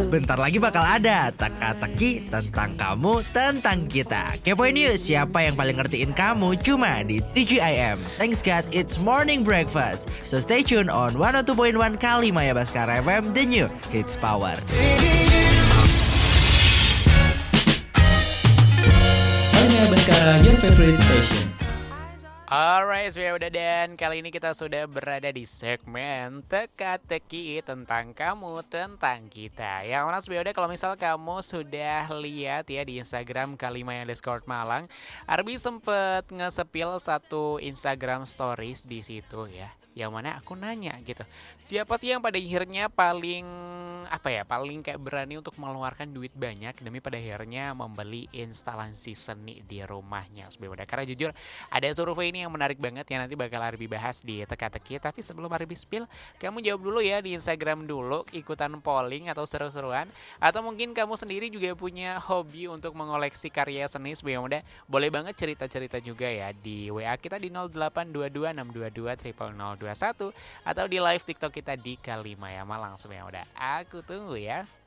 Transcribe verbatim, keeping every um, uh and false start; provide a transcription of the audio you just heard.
Bentar lagi bakal ada teka-teki tentang kamu, tentang kita. Kepoin yuk siapa yang paling ngertiin kamu cuma di T G I M. Thanks God, it's morning breakfast. So stay tuned on one oh two point one Kalimaya Baskara F M, the new hits power. Kalimaya Baskara, your favorite station. Alright, sudah udah dan kali ini kita sudah berada di segmen teka-teki tentang kamu, tentang kita. Yang mana sudah udah kalau misal kamu sudah lihat ya di Instagram Kalimaya underscore Malang, Arbi sempet nge-spill satu Instagram stories di situ ya. Yang mana aku nanya gitu, siapa sih yang pada akhirnya paling apa ya, paling kayak berani untuk mengeluarkan duit banyak demi pada akhirnya membeli instalasi seni di rumahnya. Sebenarnya karena jujur ada survei ini yang menarik banget yang nanti bakal Arbi bahas di teka-teki. Tapi sebelum Arbi spill, kamu jawab dulu ya di Instagram dulu, ikutan polling atau seru-seruan. Atau mungkin kamu sendiri juga punya hobi untuk mengoleksi karya seni. Sebenarnya boleh banget cerita-cerita juga ya di W A kita di nol delapan dua dua enam dua dua nol nol nol dua satu atau di live TikTok kita di Kalimaya Malang. Sebenarnya udah aku tunggu ya.